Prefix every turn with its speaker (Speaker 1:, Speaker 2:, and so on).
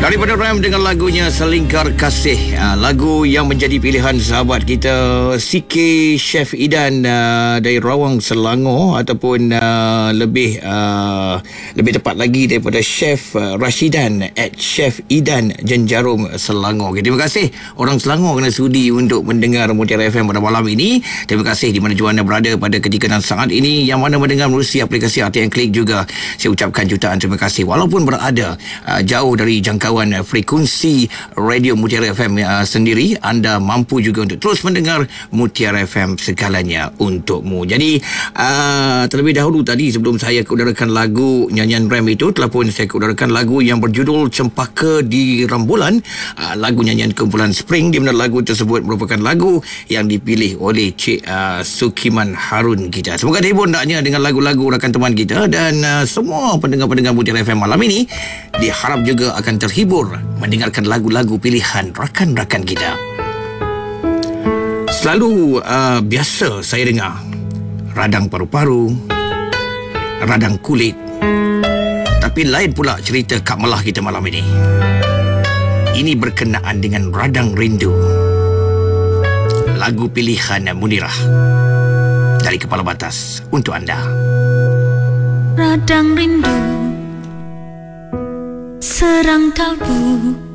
Speaker 1: Daripada Ram dengan lagunya Selingkar Kasih, lagu yang menjadi pilihan sahabat kita CK Chef Idan dari Rawang Selangor, ataupun lebih tepat lagi daripada Chef Rashidan at Chef Idan Jenjarum Selangor. Okay, terima kasih orang Selangor kena sudi untuk mendengar Mutiara FM pada malam ini. Terima kasih di mana jua anda berada pada ketika dan saat ini, yang mana mendengar melalui aplikasi RTM Klik juga. Saya ucapkan jutaan terima kasih walaupun berada jauh dari jangkauan frekuensi radio Mutiara FM sendiri. Anda mampu juga untuk terus mendengar Mutiara FM, segalanya untukmu. Jadi terlebih dahulu tadi, sebelum saya keudarakan lagu nyanyian Ram itu, telah pun saya keudarakan lagu yang berjudul Cempaka di Rembulan, lagu nyanyian kumpulan Spring, di mana lagu tersebut merupakan lagu yang dipilih oleh Cik Sukiman Harun kita. Semoga terhibur hendaknya dengan lagu-lagu rakan teman kita, dan semua pendengar-pendengar Mutiara FM malam ini diharap juga akan terhibur mendengarkan lagu-lagu pilihan rakan-rakan kita. Selalu biasa saya dengar radang paru-paru, radang kulit, tapi lain pula cerita Kak Melah kita malam ini. Ini berkenaan dengan radang rindu, lagu pilihan Munirah dari Kepala Batas untuk anda.
Speaker 2: Radang rindu serang kalbu,